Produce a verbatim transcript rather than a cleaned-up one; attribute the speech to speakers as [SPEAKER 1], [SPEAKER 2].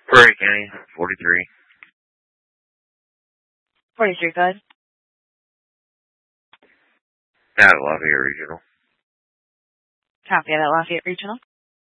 [SPEAKER 1] Prairie County, forty-three.
[SPEAKER 2] forty-three, good.
[SPEAKER 1] Out of Lafayette Regional.
[SPEAKER 2] Copy that, Lafayette Regional.